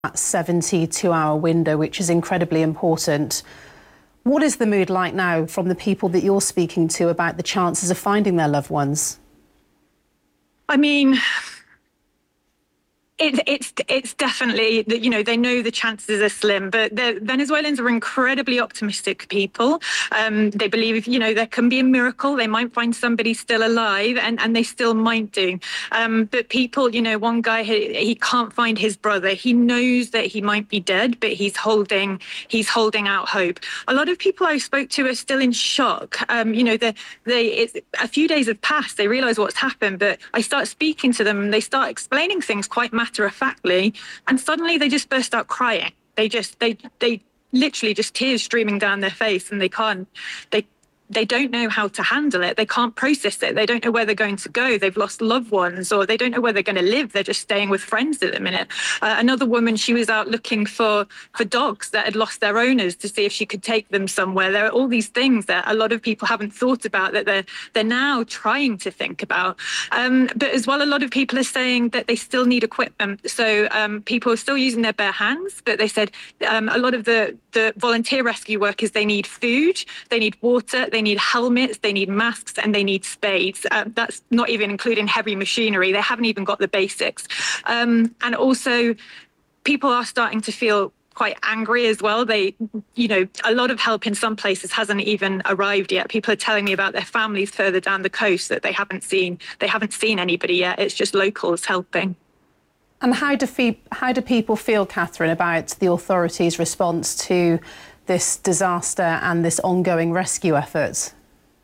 that 72-hour window, which is incredibly important. What is the mood like now from the people that you're speaking to about the chances of finding their loved ones? I mean, it's definitely that, you know, they know the chances are slim, but the Venezuelans are incredibly optimistic people. They believe, you know, there can be a miracle. They might find somebody still alive, and they still might do. But people, you know, one guy, he can't find his brother. He knows that he might be dead, but he's holding out hope. A lot of people I spoke to are still in shock. You know, a few days have passed. They realise what's happened, but I start speaking to them, and they start explaining things quite matter-of-factly, and suddenly they just burst out crying. They literally just tears streaming down their face, and they don't know how to handle it. They can't process it. They don't know where they're going to go. They've lost loved ones, or they don't know where they're going to live. They're just staying with friends at the minute. Another woman, she was out looking for dogs that had lost their owners to see if she could take them somewhere. There are all these things that a lot of people haven't thought about, that they're now trying to think about. But as well, a lot of people are saying that they still need equipment. So people are still using their bare hands, but they said a lot of the volunteer rescue workers, they need food, they need water, they need helmets, they need masks, and they need spades. That's not even including heavy machinery. They haven't even got the basics. And also, people are starting to feel quite angry as well. You know, a lot of help in some places hasn't even arrived yet. People are telling me about their families further down the coast that they haven't seen anybody yet. It's just locals helping. And how do people feel, Catherine, about the authorities' response to this disaster and this ongoing rescue effort?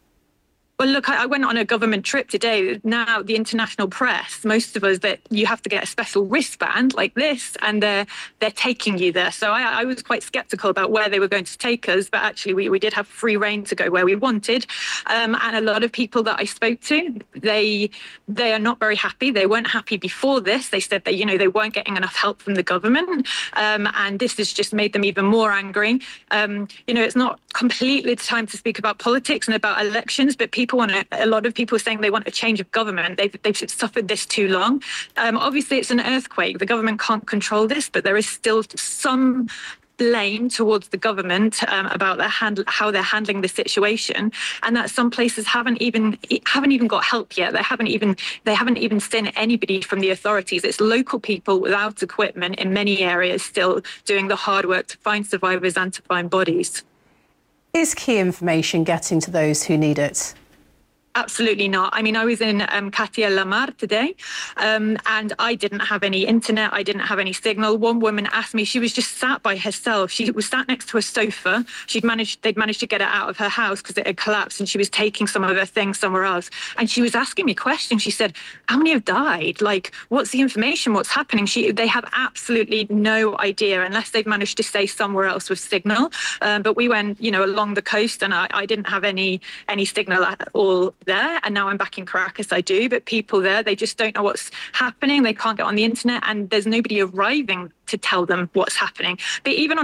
Well, look, I went on a government trip today. Now, the international press, most of us, that you have to get a special wristband like this, and they're taking you there. So I was quite sceptical about where they were going to take us, but actually we did have free rein to go where we wanted. And a lot of people that I spoke to, they are not very happy. They weren't happy before this. They said that, you know, they weren't getting enough help from the government, and this has just made them even more angry. You know, it's not completely the time to speak about politics and about elections, but a lot of people are saying they want a change of government. They've suffered this too long. Obviously, it's an earthquake. The government can't control this, but there is still some blame towards the government about how they're handling the situation, and that some places haven't even got help yet. They haven't even seen anybody from the authorities. It's local people without equipment in many areas still doing the hard work to find survivors and to find bodies. Is key information getting to those who need it? Absolutely not. I mean, I was in Katia La Mar today, and I didn't have any internet. I didn't have any signal. One woman asked me, she was just sat by herself. She was sat next to a sofa. They'd managed to get her out of her house because it had collapsed, and she was taking some of her things somewhere else. And she was asking me questions. She said, how many have died? Like, what's the information? What's happening? They have absolutely no idea unless they've managed to stay somewhere else with signal. But we went, you know, along the coast, and I didn't have any signal at all there, and now I'm back in Caracas. I do, but people there, they just don't know what's happening. They can't get on the internet, and there's nobody arriving to tell them what's happening. But even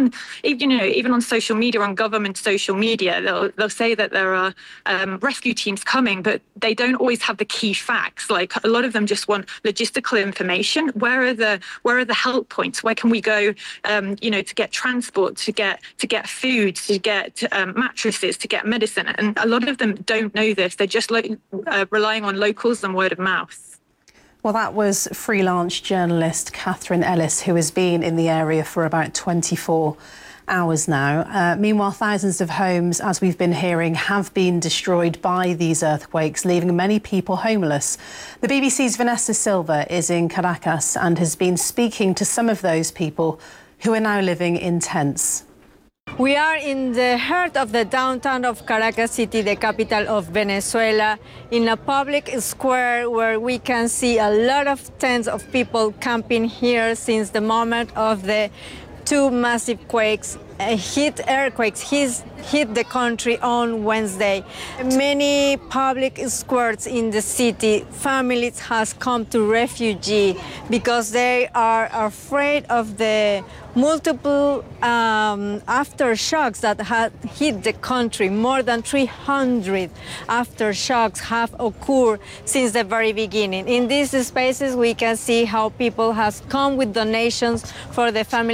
on social media, on government social media, they'll say that there are rescue teams coming, but they don't always have the key facts. Like, a lot of them just want logistical information. Where are the help points? Where can we go? You know, to get transport, to get food, to get mattresses, to get medicine. And a lot of them don't know this. They're just relying on locals and word of mouth. Well, that was freelance journalist Catherine Ellis, who has been in the area for about 24 hours now. Meanwhile, thousands of homes, as we've been hearing, have been destroyed by these earthquakes, leaving many people homeless. The BBC's Vanessa Silva is in Caracas and has been speaking to some of those people who are now living in tents. We are in the heart of the downtown of Caracas City, the capital of Venezuela, in a public square where we can see a lot of tents of people camping here since the moment of the two massive earthquakes hit the country on Wednesday. Many public squares in the city, families has come to refugee because they are afraid of the multiple aftershocks that had hit the country. More than 300 aftershocks have occurred since the very beginning. In these spaces, we can see how people have come with donations for the family